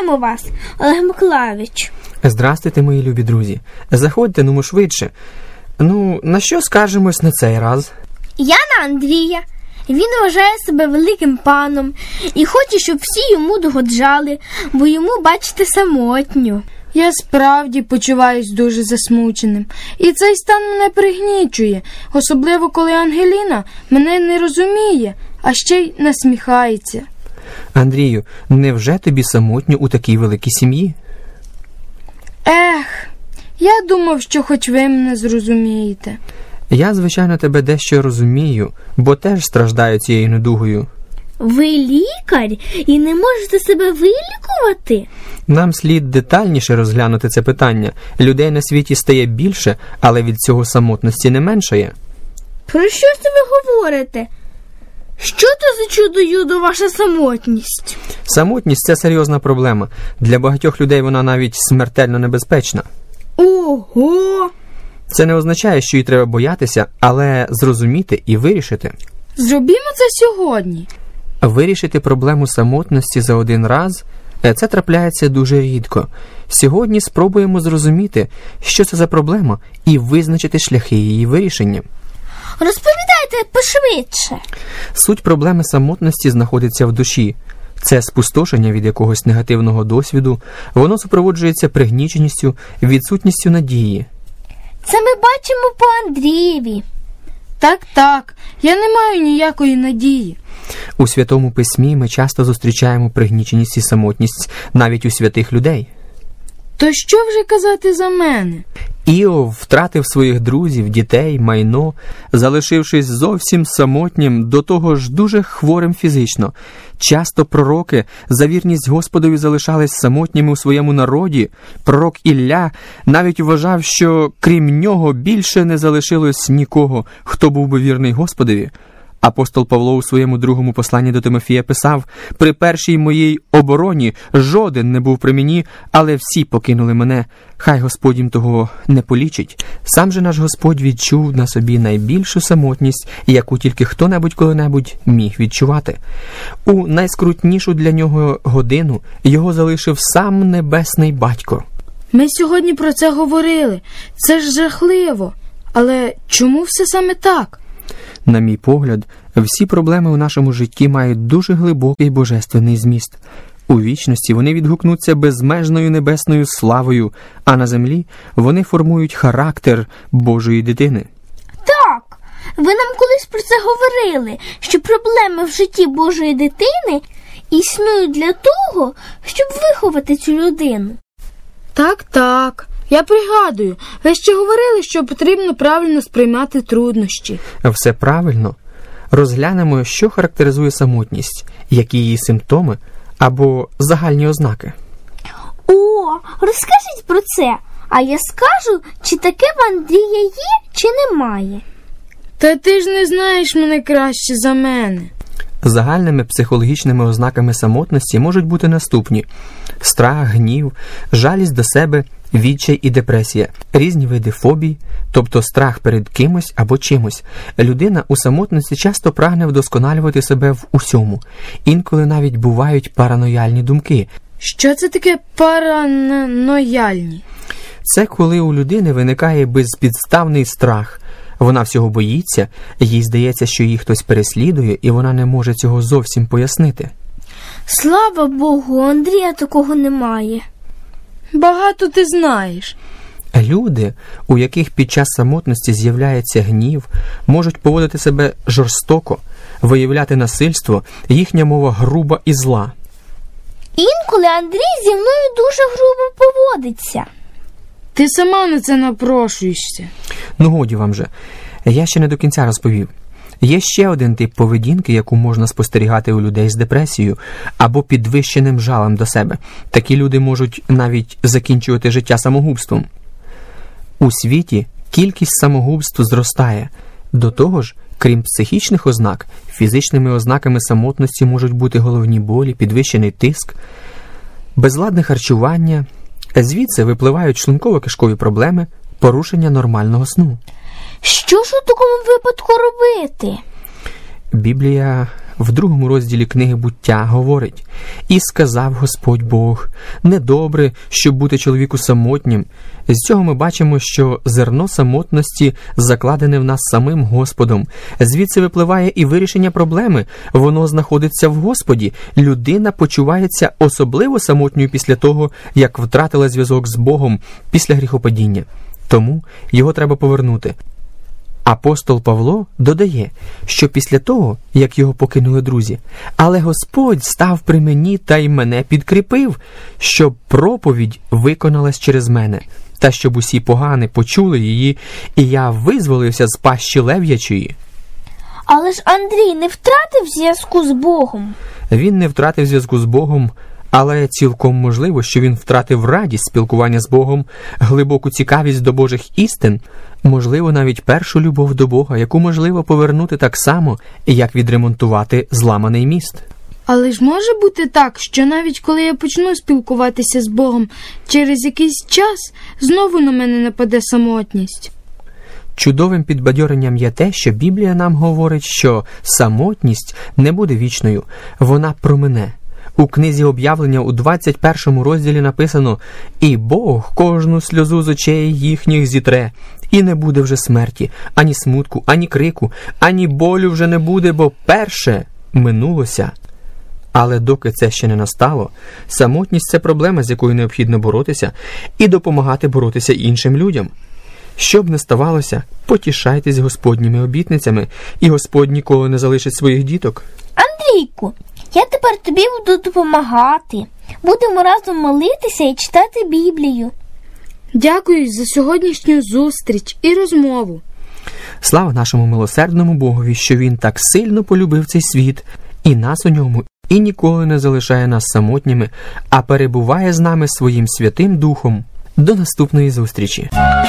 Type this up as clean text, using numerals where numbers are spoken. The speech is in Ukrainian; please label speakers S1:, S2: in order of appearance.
S1: Вітаємо вас, Олег Миколайович.
S2: Здрастуйте, мої любі друзі. Заходьте, ну швидше. На що скаржимось на цей раз?
S1: Я на Андрія. Він вважає себе великим паном і хоче, щоб всі йому догоджали, бо йому, бачите, самотньо.
S3: Я справді почуваюсь дуже засмученим. І цей стан мене пригнічує, особливо коли Ангеліна мене не розуміє, а ще й насміхається.
S2: Андрію, невже тобі самотньо у такій великій сім'ї?
S3: Я думав, що хоч ви мене зрозумієте.
S2: Я, звичайно, тебе дещо розумію, бо теж страждаю цією недугою.
S1: Ви лікар і не можете себе вилікувати?
S2: Нам слід детальніше розглянути це питання. Людей на світі стає більше, але від цього самотності не меншає.
S1: Про що це ви говорите? Що то за чудо-юдо ваша самотність?
S2: Самотність – це серйозна проблема. Для багатьох людей вона навіть смертельно небезпечна.
S1: Ого!
S2: Це не означає, що її треба боятися, але зрозуміти і вирішити.
S3: Зробімо це сьогодні.
S2: Вирішити проблему самотності за один раз – це трапляється дуже рідко. Сьогодні спробуємо зрозуміти, що це за проблема, і визначити шляхи її вирішення.
S1: Розповідайте пошвидше.
S2: Суть проблеми самотності знаходиться в душі. Це спустошення від якогось негативного досвіду, воно супроводжується пригніченістю, відсутністю надії.
S1: Це ми бачимо по Андрієві.
S3: Так, я не маю ніякої надії.
S2: У Святому Письмі ми часто зустрічаємо пригніченість і самотність навіть у святих людей.
S3: То що вже казати за мене?
S2: Іов втратив своїх друзів, дітей, майно, залишившись зовсім самотнім, до того ж дуже хворим фізично. Часто пророки за вірність Господові залишались самотніми у своєму народі. Пророк Ілля навіть вважав, що крім нього більше не залишилось нікого, хто був би вірний Господові. Апостол Павло у своєму другому посланні до Тимофія писав: «При першій моїй обороні жоден не був при мені, але всі покинули мене. Хай Господь їм того не полічить». Сам же наш Господь відчув на собі найбільшу самотність, яку тільки хто-небудь коли-небудь міг відчувати. У найскрутнішу для нього годину його залишив сам Небесний Батько.
S3: Ми сьогодні про це говорили. Це ж жахливо. Але чому все саме так?
S2: На мій погляд, всі проблеми у нашому житті мають дуже глибокий божественний зміст. У вічності вони відгукнуться безмежною небесною славою, а на землі вони формують характер Божої дитини.
S1: Так, ви нам колись про це говорили, що проблеми в житті Божої дитини існують для того, щоб виховати цю людину.
S3: Так. Я пригадую, ви ще говорили, що потрібно правильно сприймати труднощі.
S2: Все правильно. Розглянемо, що характеризує самотність, які її симптоми або загальні ознаки.
S1: О, розкажіть про це, а я скажу, чи таке в Андрія є, чи немає.
S3: Та ти ж не знаєш мене краще за мене.
S2: Загальними психологічними ознаками самотності можуть бути наступні: страх, гнів, жалість до себе, відчай і депресія, різні види фобій, тобто страх перед кимось або чимось. Людина у самотності часто прагне вдосконалювати себе в усьому. Інколи навіть бувають паранояльні думки.
S3: Що це таке паранояльні?
S2: Це коли у людини виникає безпідставний страх. Вона всього боїться, їй здається, що її хтось переслідує, і вона не може цього зовсім пояснити.
S1: Слава Богу, у Андрія такого немає.
S3: Багато ти знаєш.
S2: Люди, у яких під час самотності з'являється гнів, можуть поводити себе жорстоко, виявляти насильство, їхня мова груба і зла.
S1: Інколи Андрій зі мною дуже грубо поводиться.
S3: Ти сама на це напрошуєшся.
S2: Годі вам же. Я ще не до кінця розповів. Є ще один тип поведінки, яку можна спостерігати у людей з депресією або підвищеним жалем до себе. Такі люди можуть навіть закінчувати життя самогубством. У світі кількість самогубств зростає. До того ж, крім психічних ознак, фізичними ознаками самотності можуть бути головні болі, підвищений тиск, безладне харчування. Звідси випливають шлунково-кишкові проблеми, порушення нормального сну.
S1: Що ж у такому випадку робити?
S2: Біблія в 2 розділі книги «Буття» говорить: «І сказав Господь Бог, недобре, щоб бути чоловіку самотнім». З цього ми бачимо, що зерно самотності закладене в нас самим Господом. Звідси випливає і вирішення проблеми. Воно знаходиться в Господі. Людина почувається особливо самотньою після того, як втратила зв'язок з Богом після гріхопадіння. Тому його треба повернути. Апостол Павло додає, що після того, як його покинули друзі, «Але Господь став при мені та й мене підкріпив, щоб проповідь виконалась через мене, та щоб усі погани почули її, і я визволився з пащі лев'ячої».
S1: Але ж Андрій не втратив зв'язку з Богом.
S2: Він не втратив зв'язку з Богом, але цілком можливо, що він втратив радість спілкування з Богом, глибоку цікавість до Божих істин, можливо, навіть першу любов до Бога, яку можливо повернути так само, як відремонтувати зламаний міст.
S3: Але ж може бути так, що навіть коли я почну спілкуватися з Богом, через якийсь час знову на мене нападе самотність.
S2: Чудовим підбадьоренням є те, що Біблія нам говорить, що самотність не буде вічною, вона промине. У книзі Об'явлення у 21 розділі написано: «І Бог кожну сльозу з очей їхніх зітре, і не буде вже смерті, ані смутку, ані крику, ані болю вже не буде, бо перше минулося». Але доки це ще не настало, самотність – це проблема, з якою необхідно боротися і допомагати боротися іншим людям. Що б не ставалося, потішайтесь Господніми обітницями, і Господь ніколи не залишить своїх діток.
S1: Андрійку, я тепер тобі буду допомагати. Будемо разом молитися і читати Біблію.
S3: Дякую за сьогоднішню зустріч і розмову.
S2: Слава нашому милосердному Богові, що Він так сильно полюбив цей світ і нас у ньому, і ніколи не залишає нас самотніми, а перебуває з нами своїм Святим Духом. До наступної зустрічі!